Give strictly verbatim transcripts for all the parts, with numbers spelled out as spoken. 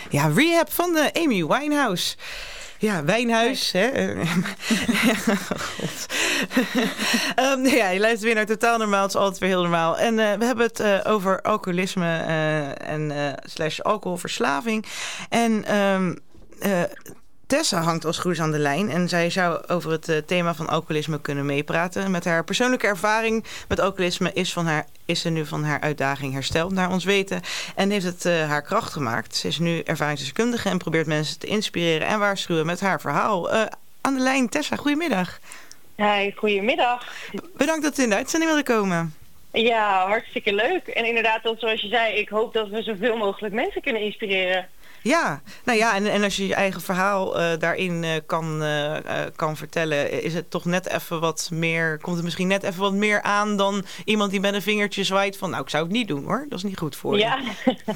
Ja, Rehab van de Amy Winehouse. Ja, Wijnhuis. Hè? ja, God. um, ja, je luistert weer naar Totaal Normaal. Het is altijd weer heel normaal. En uh, we hebben het uh, over alcoholisme uh, en uh, slash alcoholverslaving. En um, uh, Tessa hangt als goed is aan de lijn. En zij zou over het uh, thema van alcoholisme kunnen meepraten. Met haar persoonlijke ervaring met alcoholisme is, van haar, is ze nu van haar uitdaging hersteld, naar ons weten. En heeft het uh, haar kracht gemaakt. Ze is nu ervaringsdeskundige en probeert mensen te inspireren en waarschuwen met haar verhaal. Uh, aan de lijn, Tessa, goedemiddag. Hi, goedemiddag. Bedankt dat u in de uitzending wilde komen. Ja, hartstikke leuk. En inderdaad, zoals je zei, ik hoop dat we zoveel mogelijk mensen kunnen inspireren. Ja, nou ja, en, en als je je eigen verhaal uh, daarin uh, kan, uh, uh, kan vertellen, is het toch net even wat meer, komt het misschien net even wat meer aan dan iemand die met een vingertje zwaait van, nou, ik zou het niet doen hoor, dat is niet goed voor je. Ja,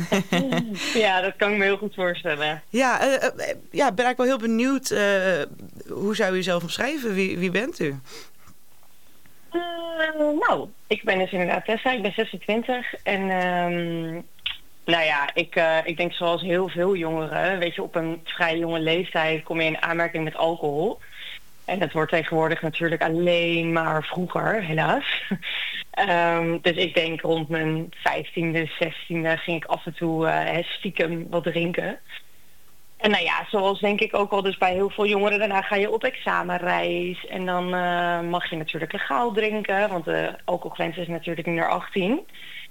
ja, dat kan ik me heel goed voorstellen. Ja, uh, uh, ja, ik ben eigenlijk wel heel benieuwd, uh, hoe zou u jezelf omschrijven? Wie, wie bent u? Uh, nou, ik ben dus inderdaad Tessa, ik ben zesentwintig en um, nou ja, ik, uh, ik denk zoals heel veel jongeren, weet je, op een vrij jonge leeftijd kom je in aanmerking met alcohol. En dat wordt tegenwoordig natuurlijk alleen maar vroeger, helaas. um, dus ik denk rond mijn vijftiende, zestiende ging ik af en toe uh, stiekem wat drinken. En nou ja, zoals denk ik ook al dus bij heel veel jongeren, daarna ga je op examenreis. En dan uh, mag je natuurlijk legaal drinken, want de alcoholgrens is natuurlijk nu naar achttien.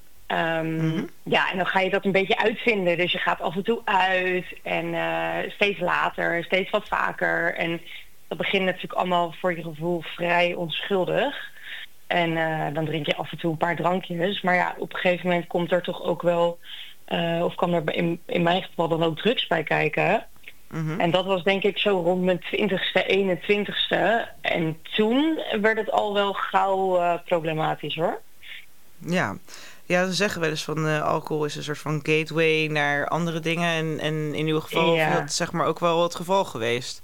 Um, mm-hmm. Ja, en dan ga je dat een beetje uitvinden. Dus je gaat af en toe uit en uh, steeds later, steeds wat vaker. En dat begint natuurlijk allemaal voor je gevoel vrij onschuldig. En uh, dan drink je af en toe een paar drankjes. Maar ja, op een gegeven moment komt er toch ook wel, uh, of kwam er in, in mijn geval dan ook drugs bij kijken. Mm-hmm. En dat was denk ik zo rond mijn twintigste, eenentwintigste. En toen werd het al wel gauw uh, problematisch hoor. Ja. Ja, ze zeggen wel eens van uh, alcohol is een soort van gateway naar andere dingen. En, en in uw geval ja. is dat zeg maar ook wel het geval geweest.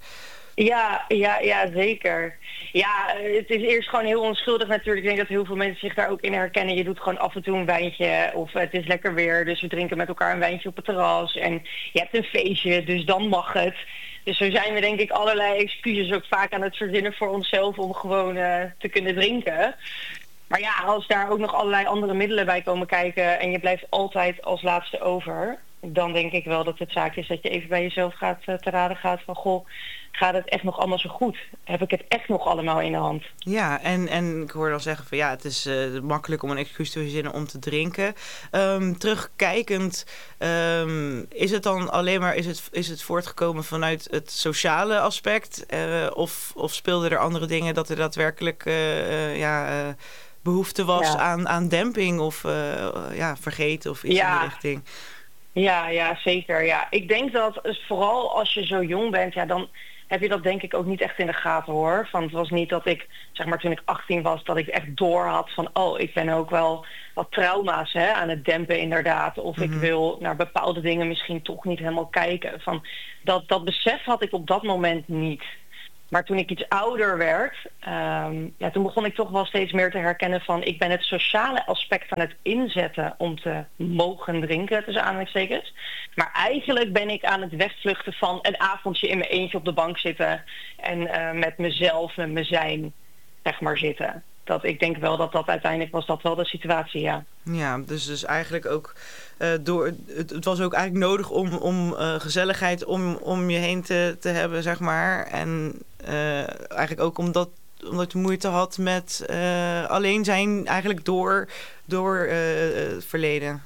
Ja, ja, ja, zeker. Ja, het is eerst gewoon heel onschuldig natuurlijk. Ik denk dat heel veel mensen zich daar ook in herkennen. Je doet gewoon af en toe een wijntje of het is lekker weer. Dus we drinken met elkaar een wijntje op het terras. En je hebt een feestje, dus dan mag het. Dus zo zijn we denk ik allerlei excuses ook vaak aan het verzinnen voor onszelf om gewoon uh, te kunnen drinken. Maar ja, als daar ook nog allerlei andere middelen bij komen kijken en je blijft altijd als laatste over, dan denk ik wel dat het zaak is dat je even bij jezelf gaat uh, te raden gaat van, goh, gaat het echt nog allemaal zo goed? Heb ik het echt nog allemaal in de hand? Ja, en, en ik hoor dan zeggen van ja, het is uh, makkelijk om een excuus te verzinnen om te drinken. Um, terugkijkend, um, is het dan alleen maar, is het, is het voortgekomen vanuit het sociale aspect? Uh, of, of speelden er andere dingen dat er daadwerkelijk uh, uh, ja... Uh, behoefte was ja. aan, aan demping of uh, ja, vergeten of iets ja. in die richting. Ja, ja, zeker. Ja. Ik denk dat vooral als je zo jong bent, ja, dan heb je dat denk ik ook niet echt in de gaten hoor. Van, het was niet dat ik, zeg maar toen ik achttien was, dat ik echt door had van, oh, ik ben ook wel wat trauma's hè, aan het dempen inderdaad. Of mm-hmm. ik wil naar bepaalde dingen misschien toch niet helemaal kijken. Van, dat, dat besef had ik op dat moment niet. Maar toen ik iets ouder werd, um, ja, toen begon ik toch wel steeds meer te herkennen van, ik ben het sociale aspect aan het inzetten om te mogen drinken, tussen aanhalingstekens. Maar eigenlijk ben ik aan het wegvluchten van een avondje in mijn eentje op de bank zitten en uh, met mezelf, met mijn zijn, zeg maar, zitten. Dat ik denk wel dat dat uiteindelijk was dat wel de situatie, ja. Ja, dus, dus eigenlijk ook uh, door het, het was ook eigenlijk nodig om, om uh, gezelligheid om, om je heen te, te hebben, zeg maar. En uh, eigenlijk ook omdat, omdat je moeite had met uh, alleen zijn eigenlijk door, door uh, het verleden.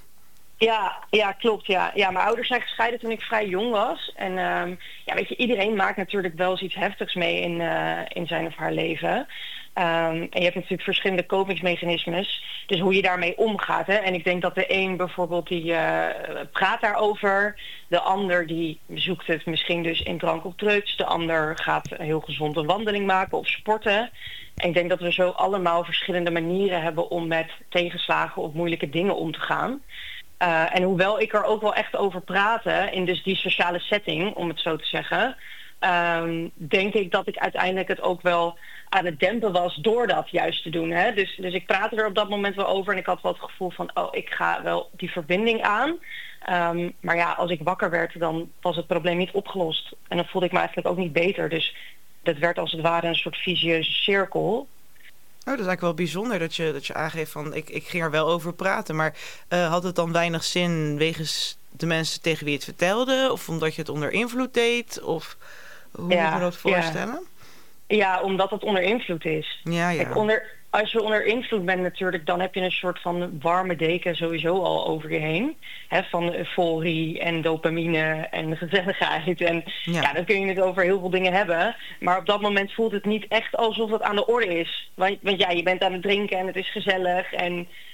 Ja, ja, klopt, ja. Ja, mijn ouders zijn gescheiden toen ik vrij jong was. En um, ja, weet je, iedereen maakt natuurlijk wel eens iets heftigs mee in, uh, in zijn of haar leven. Um, en je hebt natuurlijk verschillende kopingsmechanismes. Dus hoe je daarmee omgaat. Hè? En ik denk dat de een bijvoorbeeld die uh, praat daarover. De ander die zoekt het misschien dus in drank of drugs. De ander gaat heel gezond een wandeling maken of sporten. En ik denk dat we zo allemaal verschillende manieren hebben om met tegenslagen of moeilijke dingen om te gaan. Uh, en hoewel ik er ook wel echt over praatte in dus die sociale setting, om het zo te zeggen, um, denk ik dat ik uiteindelijk het ook wel aan het dempen was door dat juist te doen. Hè? Dus, dus ik praatte er op dat moment wel over en ik had wel het gevoel van, oh, ik ga wel die verbinding aan. Um, maar ja, als ik wakker werd, dan was het probleem niet opgelost. En dan voelde ik me eigenlijk ook niet beter. Dus dat werd als het ware een soort visieuze cirkel. Oh, dat is eigenlijk wel bijzonder dat je, dat je aangeeft van... Ik, ik ging er wel over praten, maar uh, had het dan weinig zin wegens de mensen tegen wie je het vertelde? Of omdat je het onder invloed deed? Of hoe ja, moet je dat voorstellen? Ja. ja, omdat het onder invloed is. Ja, ja. Kijk, onder, als je onder invloed bent natuurlijk, dan heb je een soort van warme deken sowieso al over je heen. Hè, van euforie en dopamine en gezelligheid. En ja. ja, dan kun je het over heel veel dingen hebben. Maar op dat moment voelt het niet echt alsof het aan de orde is. Want, want ja, je bent aan het drinken en het is gezellig. En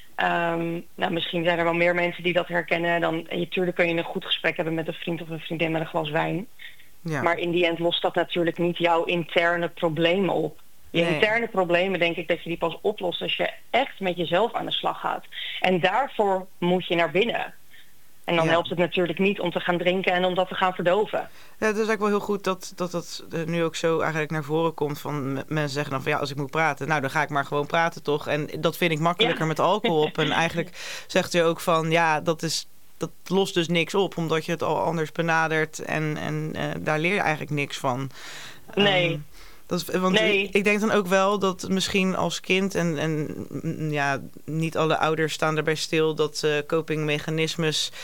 um, nou, misschien zijn er wel meer mensen die dat herkennen. Dan, en natuurlijk kun je een goed gesprek hebben met een vriend of een vriendin met een glas wijn. Ja. Maar in die end lost dat natuurlijk niet jouw interne problemen op. Je nee. interne problemen denk ik dat je die pas oplost als je echt met jezelf aan de slag gaat. En daarvoor moet je naar binnen. En dan ja. helpt het natuurlijk niet om te gaan drinken en om dat te gaan verdoven. Ja, het is eigenlijk wel heel goed dat dat, dat nu ook zo eigenlijk naar voren komt. Van mensen zeggen dan van ja, als ik moet praten, nou dan ga ik maar gewoon praten toch. En dat vind ik makkelijker ja. met alcohol op. En eigenlijk zegt u ook van ja, dat is... dat lost dus niks op, omdat je het al anders benadert. En, en uh, daar leer je eigenlijk niks van. Nee. Um, dat is, want nee. ik, ik denk dan ook wel dat misschien als kind... en, en ja, niet alle ouders staan erbij stil... dat uh, copingmechanismes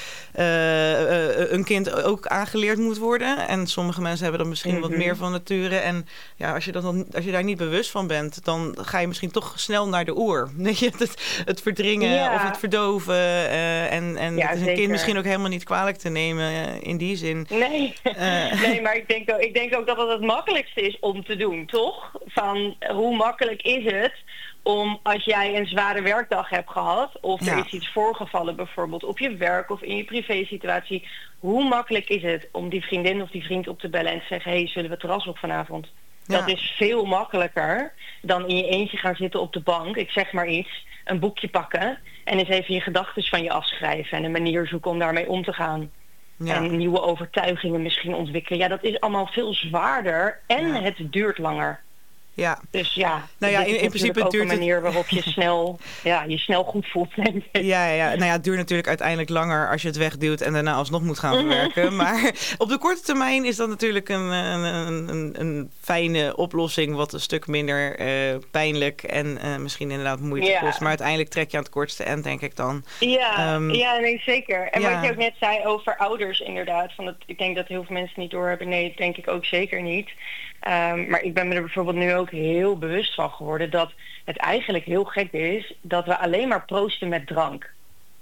uh, uh, een kind ook aangeleerd moet worden. En sommige mensen hebben dan misschien mm-hmm. wat meer van nature. En ja, als je, dat dan, als je daar niet bewust van bent... dan ga je misschien toch snel naar de oer. het, het verdringen ja. of het verdoven. Uh, en en ja, het is een zeker. kind misschien ook helemaal niet kwalijk te nemen uh, in die zin. Nee, uh, nee maar ik denk, ook, ik denk ook dat het het makkelijkste is om te doen. Toch? Van hoe makkelijk is het om als jij een zware werkdag hebt gehad of ja. er is iets voorgevallen bijvoorbeeld op je werk of in je privésituatie, hoe makkelijk is het om die vriendin of die vriend op te bellen en te zeggen, hé, hey, zullen we het terras op vanavond? Ja. Dat is veel makkelijker dan in je eentje gaan zitten op de bank, ik zeg maar iets, een boekje pakken en eens even je gedachten van je afschrijven en een manier zoeken om daarmee om te gaan. Ja. En nieuwe overtuigingen misschien ontwikkelen. Ja, dat is allemaal veel zwaarder en ja. het duurt langer. Ja. Dus ja, nou ja, in, in principe ook duurt een manier waarop je snel, ja, je snel goed voelt, denk ik. Ja, ja, nou ja, het duurt natuurlijk uiteindelijk langer als je het wegduwt en daarna alsnog moet gaan verwerken. Maar op de korte termijn is dat natuurlijk een, een, een, een fijne oplossing, wat een stuk minder uh, pijnlijk en uh, misschien inderdaad moeite ja. kost. Maar uiteindelijk trek je aan het kortste eind, denk ik dan. Ja, um, ja nee, zeker. En ja. wat je ook net zei over ouders, inderdaad. Van het, ik denk dat heel veel mensen niet doorhebben. Nee, dat denk ik ook zeker niet. Um, maar ik ben me er bijvoorbeeld nu ook heel bewust van geworden dat het eigenlijk heel gek is dat we alleen maar proosten met drank.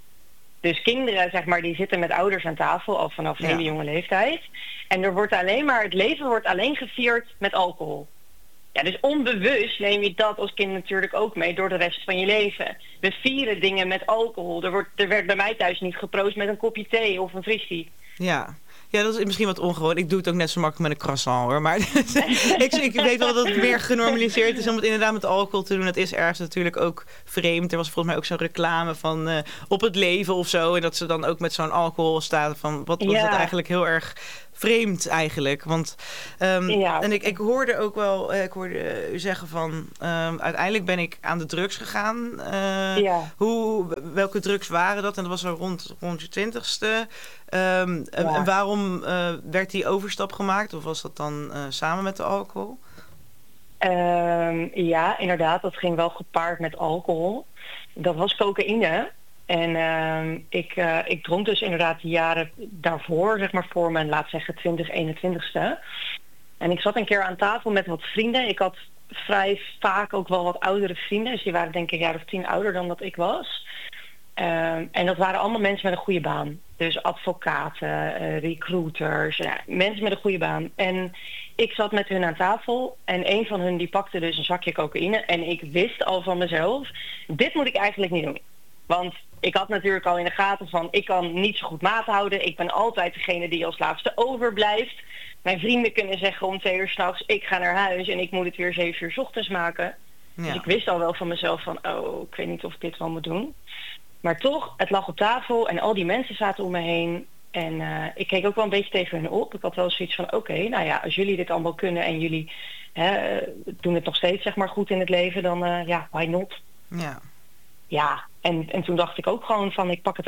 Dus kinderen, zeg maar, die zitten met ouders aan tafel al vanaf een ja. hele jonge leeftijd. En er wordt alleen maar, het leven wordt alleen gevierd met alcohol. Ja, dus onbewust neem je dat als kind natuurlijk ook mee door de rest van je leven. We vieren dingen met alcohol. Er, wordt, er werd bij mij thuis niet geproost met een kopje thee of een fristie. Ja. Ja, dat is misschien wat ongewoon. Ik doe het ook net zo makkelijk met een croissant, hoor. Maar ik, ik weet wel dat het meer genormaliseerd is om het inderdaad met alcohol te doen. Het is ergens natuurlijk ook vreemd. Er was volgens mij ook zo'n reclame van uh, op het leven of zo. En dat ze dan ook met zo'n alcohol staan van wat was ja. dat eigenlijk heel erg vreemd eigenlijk. Want um, ja. en ik, ik hoorde ook wel, ik hoorde u zeggen van um, uiteindelijk ben ik aan de drugs gegaan. Uh, ja. Hoe, welke drugs waren dat? En dat was zo rond, rond je twintigste. Um, ja. En waarom uh, werd die overstap gemaakt? Of was dat dan uh, samen met de alcohol? Um, ja, inderdaad. Dat ging wel gepaard met alcohol. Dat was cocaïne. En uh, ik, uh, ik dronk dus inderdaad de jaren daarvoor, zeg maar voor mijn, laat zeggen, twintig, eenentwintigste. En ik zat een keer aan tafel met wat vrienden. Ik had vrij vaak ook wel wat oudere vrienden. Dus die waren denk ik een jaar of tien ouder dan dat ik was. Uh, en dat waren allemaal mensen met een goede baan. Dus advocaten, uh, recruiters, ja, mensen met een goede baan. En ik zat met hun aan tafel en een van hun die pakte dus een zakje cocaïne. En ik wist al van mezelf, dit moet ik eigenlijk niet doen. Want ik had natuurlijk al in de gaten van, ik kan niet zo goed maat houden. Ik ben altijd degene die als laatste overblijft. Mijn vrienden kunnen zeggen om twee uur 's nachts, ik ga naar huis en ik moet het weer zeven uur 's ochtends maken. Ja. Dus ik wist al wel van mezelf van, oh, ik weet niet of ik dit wel moet doen. Maar toch, het lag op tafel en al die mensen zaten om me heen. En uh, ik keek ook wel een beetje tegen hen op. Ik had wel zoiets van, oké, okay, nou ja, als jullie dit allemaal kunnen en jullie hè, doen het nog steeds zeg maar goed in het leven, dan uh, ja, why not? Ja. Ja, en, en toen dacht ik ook gewoon van, ik pak het ook.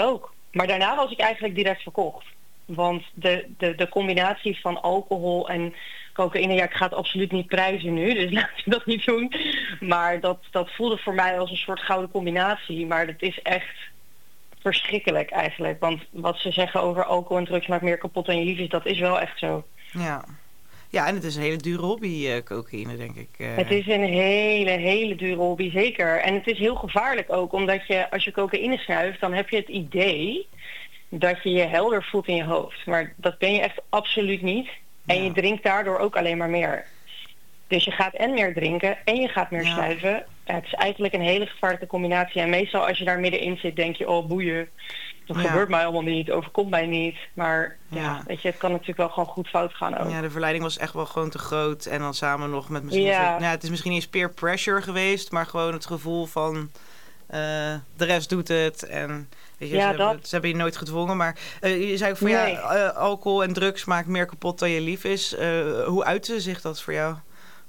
maar daarna was ik eigenlijk direct verkocht. Want de, de, de combinatie van alcohol en cocaïne, ja, ik ga het absoluut niet prijzen nu, dus laten we dat niet doen. Maar dat, dat voelde voor mij als een soort gouden combinatie. Maar dat is echt verschrikkelijk eigenlijk. Want wat ze zeggen over alcohol en drugs maakt meer kapot dan je lief is, dat is wel echt zo. Ja. Ja, en het is een hele dure hobby, uh, cocaïne, denk ik. Uh... Het is een hele, hele dure hobby, zeker. En het is heel gevaarlijk ook, omdat je, als je cocaïne snuift, dan heb je het idee dat je je helder voelt in je hoofd. Maar dat ben je echt absoluut niet. En ja. je drinkt daardoor ook alleen maar meer. Dus je gaat en meer drinken en je gaat meer ja. snuiven. Ja, het is eigenlijk een hele gevaarlijke combinatie. En meestal als je daar middenin zit, denk je, oh boeien. Dat ja. gebeurt mij allemaal niet, overkomt mij niet. Maar ja. ja, weet je, het kan natuurlijk wel gewoon goed fout gaan ook. Ja, de verleiding was echt wel gewoon te groot. En dan samen nog met misschien... Ja. Nou, het is misschien niet eens peer pressure geweest, maar gewoon het gevoel van uh, de rest doet het. En weet je, ja, ze, dat... hebben, ze hebben je nooit gedwongen. Maar uh, je zei ook van nee. ja, uh, alcohol en drugs maakt meer kapot dan je lief is. Uh, hoe uitte zich dat voor jou?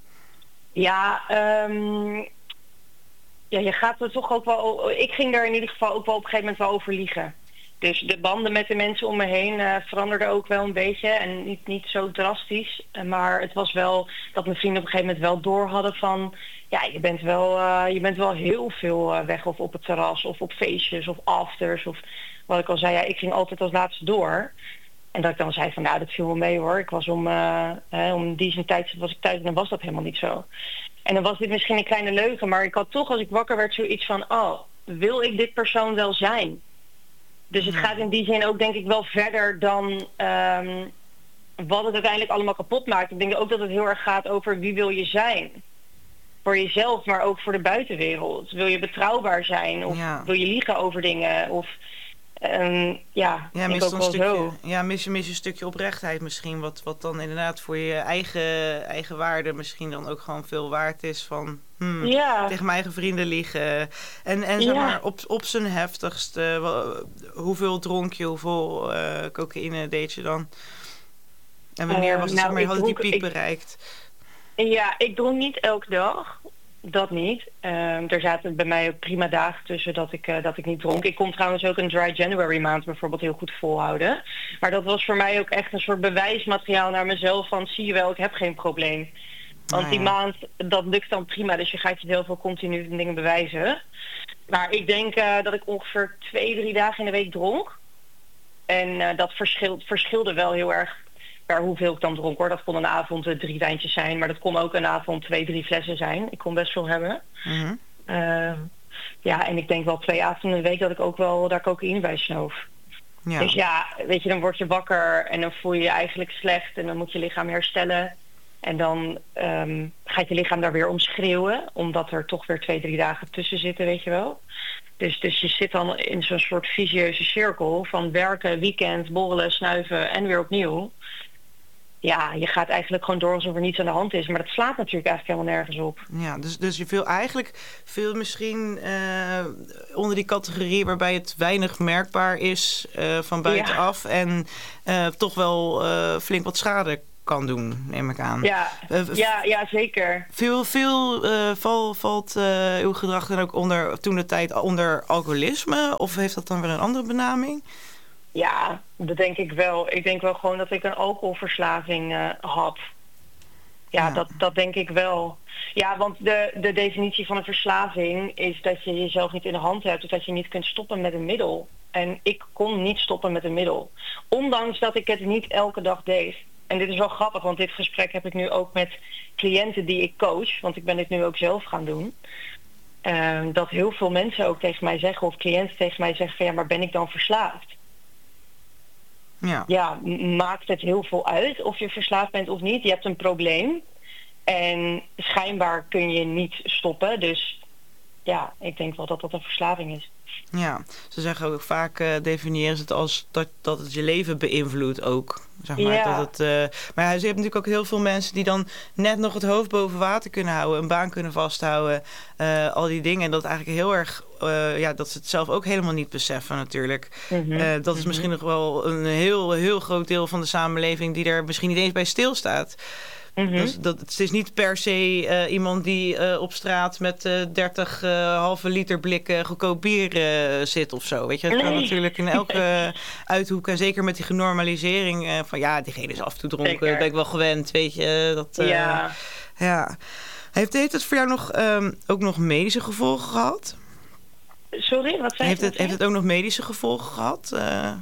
Ja, um... ja, je gaat er toch ook wel... Ik ging daar in ieder geval ook wel op een gegeven moment wel over liegen. Dus de banden met de mensen om me heen uh, veranderden ook wel een beetje. En niet, niet zo drastisch. Maar het was wel dat mijn vrienden op een gegeven moment wel door hadden van... Ja, je bent wel, uh, je bent wel heel veel uh, weg of op het terras of op feestjes of afters. Of wat ik al zei, ja, ik ging altijd als laatste door. En dat ik dan zei van, nou, dat viel wel mee hoor. Ik was om, uh, hè, om die zijn tijd was ik thuis en dan was dat helemaal niet zo. En dan was dit misschien een kleine leugen. Maar ik had toch, als ik wakker werd, zoiets van... Oh, wil ik dit persoon wel zijn? Dus het gaat in die zin ook denk ik wel verder dan um, wat het uiteindelijk allemaal kapot maakt. Ik denk ook dat het heel erg gaat over wie wil je zijn. Voor jezelf, maar ook voor de buitenwereld. Wil je betrouwbaar zijn? Of ja. wil je liegen over dingen? Of um, ja, ja, mis ook wel stukje, zo. Ja, mis je, mis je een stukje oprechtheid misschien. Wat, wat dan inderdaad voor je eigen, eigen waarde misschien dan ook gewoon veel waard is van... Hmm, ja. Tegen mijn eigen vrienden liegen. En, en zeg ja. maar, op, op zijn heftigste, wel, hoeveel dronk je, hoeveel uh, cocaïne deed je dan? En wanneer was het, uh, nou, zeg maar, had die piek ik, bereikt? Ja, ik dronk niet elke dag. Dat niet. Uh, er zaten bij mij ook prima dagen tussen dat ik, uh, dat ik niet dronk. Ik kon trouwens ook een dry January maand bijvoorbeeld heel goed volhouden. Maar dat was voor mij ook echt een soort bewijsmateriaal naar mezelf van... zie je wel, ik heb geen probleem. Want die maand, dat lukt dan prima. Dus je gaat jezelf wel continu dingen bewijzen. Maar ik denk uh, dat ik ongeveer twee, drie dagen in de week dronk. En uh, dat verschil, verschilde wel heel erg per hoeveel ik dan dronk hoor. Dat kon een avond uh, drie wijntjes zijn. Maar dat kon ook een avond twee, drie flessen zijn. Ik kon best veel hebben. Mm-hmm. Uh, ja, en ik denk wel twee avonden in de week dat ik ook wel daar cocaïne bij snoof. Ja. Dus ja, weet je, dan word je wakker en dan voel je je eigenlijk slecht. En dan moet je lichaam herstellen. En dan um, gaat je lichaam daar weer om schreeuwen. Omdat er toch weer twee, drie dagen tussen zitten, weet je wel. Dus, dus je zit dan in zo'n soort visieuze cirkel van werken, weekend, borrelen, snuiven en weer opnieuw. Ja, je gaat eigenlijk gewoon door alsof er niets aan de hand is. Maar dat slaat natuurlijk eigenlijk helemaal nergens op. Ja, dus, dus je viel eigenlijk veel misschien uh, onder die categorie waarbij het weinig merkbaar is uh, van buitenaf. Ja. En uh, toch wel uh, flink wat schade kan doen, neem ik aan. Ja, uh, ja, ja zeker. Veel, veel uh, val, valt uh, uw gedrag dan ook onder toen de tijd onder alcoholisme? Of heeft dat dan weer een andere benaming? Ja, dat denk ik wel. Ik denk wel gewoon dat ik een alcoholverslaving uh, had. Ja, ja. Dat, dat denk ik wel. Ja, want de, de definitie van een verslaving is dat je jezelf niet in de hand hebt. Dus dat je niet kunt stoppen met een middel. En ik kon niet stoppen met een middel. Ondanks dat ik het niet elke dag deed. En dit is wel grappig, want dit gesprek heb ik nu ook met cliënten die ik coach. Want ik ben dit nu ook zelf gaan doen. Uh, dat heel veel mensen ook tegen mij zeggen, of cliënten tegen mij zeggen van ja, maar ben ik dan verslaafd? Ja. ja, maakt het heel veel uit of je verslaafd bent of niet. Je hebt een probleem en schijnbaar kun je niet stoppen. Dus ja, ik denk wel dat dat een verslaving is. Ja, ze zeggen ook vaak, uh, definiëren ze het als dat, dat het je leven beïnvloedt ook. Zeg maar, ja. dat het, uh, maar ja, je hebt natuurlijk ook heel veel mensen die dan net nog het hoofd boven water kunnen houden, een baan kunnen vasthouden, uh, al die dingen. En dat eigenlijk heel erg, uh, ja, dat ze het zelf ook helemaal niet beseffen natuurlijk. Mm-hmm. Uh, dat is misschien mm-hmm. nog wel een heel, heel groot deel van de samenleving die er misschien niet eens bij stilstaat. Mm-hmm. Dus dat, het is niet per se uh, iemand die uh, op straat met uh, dertig uh, halve liter blikken goedkoop bier uh, zit of zo. Weet je, dat kan Nee. natuurlijk in elke uh, uithoek. En zeker met die genormalisering uh, van ja, diegene is af en toe dronken. Zeker. Ben ik wel gewend, weet je. Dat, uh, ja. ja. Heeft, heeft het voor jou nog, um, ook nog medische gevolgen gehad? Sorry, wat zei heeft je? Het, heeft het ook nog medische gevolgen gehad? Uh...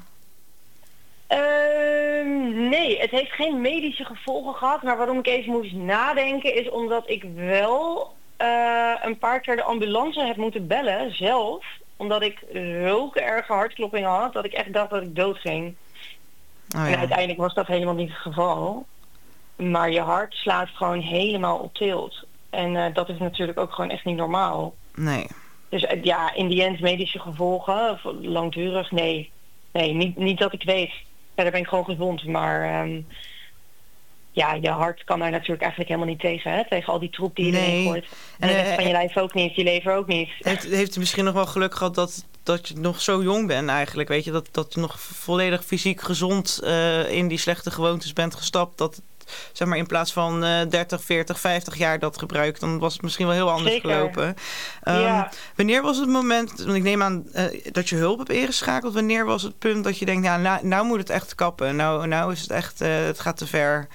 Uh, nee, het heeft geen medische gevolgen gehad. Maar waarom ik even moest nadenken is omdat ik wel uh, een paar keer de ambulance heb moeten bellen zelf. Omdat ik zulke erge hartkloppingen had dat ik echt dacht dat ik doodging. Oh, ja. En uiteindelijk was dat helemaal niet het geval. Maar je hart slaat gewoon helemaal op tilt. En uh, dat is natuurlijk ook gewoon echt niet normaal. Nee. Dus uh, ja, in die end medische gevolgen, langdurig, nee. Nee, niet, niet dat ik weet. Verder ben ik gewoon gezond, maar um, ja, je hart kan daar natuurlijk eigenlijk helemaal niet tegen, hè? Tegen al die troep die je nee. erin gooit. En de rest van je lijf ook niet, je lever ook niet. Heeft, heeft u misschien nog wel geluk gehad dat, dat je nog zo jong bent eigenlijk, weet je? Dat, dat je nog volledig fysiek gezond uh, in die slechte gewoontes bent gestapt, dat zeg maar in plaats van uh, dertig, veertig, vijftig jaar dat gebruikt, dan was het misschien wel heel anders Zeker. gelopen. Um, ja. Wanneer was het moment, want ik neem aan uh, dat je hulp hebt ingeschakeld, wanneer was het punt dat je denkt, ja, nou, nou moet het echt kappen, nou, nou is het echt, uh, het gaat te ver?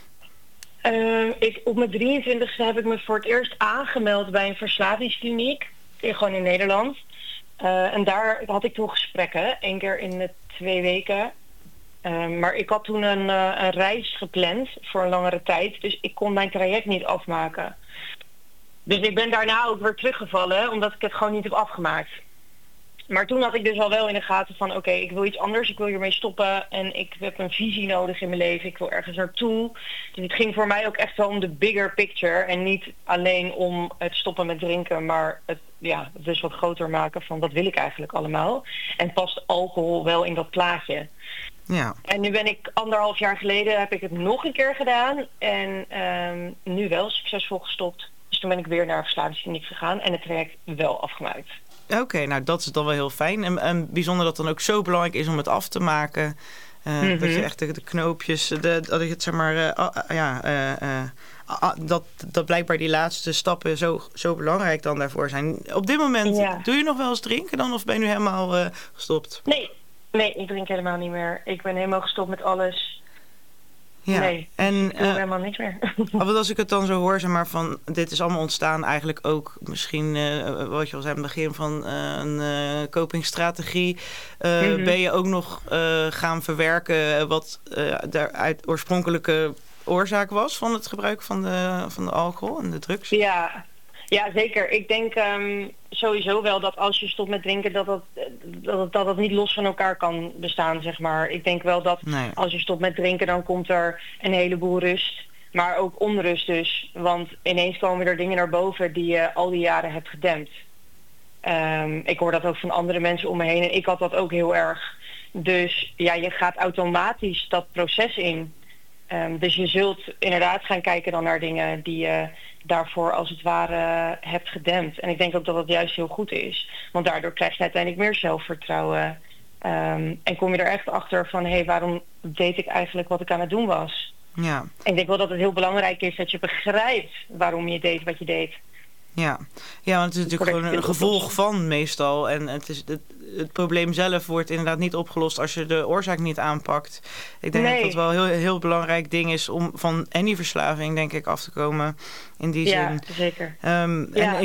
Uh, ik, op mijn drieëntwintigste heb ik me voor het eerst aangemeld bij een verslavingskliniek, gewoon in Nederland. Uh, en daar had ik toen gesprekken, één keer in de twee weken. Uh, maar ik had toen een, uh, een reis gepland voor een langere tijd. Dus ik kon mijn traject niet afmaken. Dus ik ben daarna ook weer teruggevallen, omdat ik het gewoon niet heb afgemaakt. Maar toen had ik dus al wel in de gaten van, oké, okay, ik wil iets anders. Ik wil hiermee stoppen en ik heb een visie nodig in mijn leven. Ik wil ergens naartoe. Dus het ging voor mij ook echt wel om de bigger picture. En niet alleen om het stoppen met drinken, maar het, ja, het dus wat groter maken van wat wil ik eigenlijk allemaal. En past alcohol wel in dat plaatje. Ja. En nu ben ik anderhalf jaar geleden heb ik het nog een keer gedaan. En um, nu wel succesvol gestopt. Dus toen ben ik weer naar een verslavingskliniek gegaan en het traject wel afgemaakt. Oké, okay, nou dat is dan wel heel fijn. En, en bijzonder dat het dan ook zo belangrijk is om het af te maken. Uh, mm-hmm. Dat je echt de, de knoopjes, de, dat ik het zeg maar, uh, uh, ja, uh, uh, uh, dat, dat blijkbaar die laatste stappen zo, zo belangrijk dan daarvoor zijn. Op dit moment, ja. Doe je nog wel eens drinken dan of ben je nu helemaal uh, gestopt? Nee, nee, ik drink helemaal niet meer. Ik ben helemaal gestopt met alles. Ja, nee, en, ik doe uh, helemaal niks meer. Want als ik het dan zo hoor, zeg maar, van dit is allemaal ontstaan eigenlijk ook misschien, uh, wat je al zei aan het begin van uh, een uh, copingstrategie. Uh, mm-hmm. Ben je ook nog uh, gaan verwerken wat uh, de uit oorspronkelijke oorzaak was van het gebruik van de, van de alcohol en de drugs? Ja, ja zeker. Ik denk um, sowieso wel dat als je stopt met drinken, dat dat, dat, dat dat niet los van elkaar kan bestaan, zeg maar. Ik denk wel dat nee. Als je stopt met drinken, dan komt er een heleboel rust. Maar ook onrust dus. Want ineens komen er dingen naar boven die je al die jaren hebt gedempt. Um, ik hoor dat ook van andere mensen om me heen. En ik had dat ook heel erg. Dus ja, je gaat automatisch dat proces in. Um, dus je zult inderdaad gaan kijken dan naar dingen die je daarvoor als het ware hebt gedempt. En ik denk ook dat dat juist heel goed is. Want daardoor krijg je uiteindelijk meer zelfvertrouwen. Um, en kom je er echt achter van, hé, hey, waarom deed ik eigenlijk wat ik aan het doen was? Ja. En ik denk wel dat het heel belangrijk is dat je begrijpt waarom je deed wat je deed. Ja, ja, want het is natuurlijk gewoon een gevolg van meestal. En het, is, het, het probleem zelf wordt inderdaad niet opgelost als je de oorzaak niet aanpakt. Ik denk nee. dat dat wel een heel, heel belangrijk ding is om van any verslaving, denk ik, af te komen. In die ja, zin. Zeker. Um, ja. En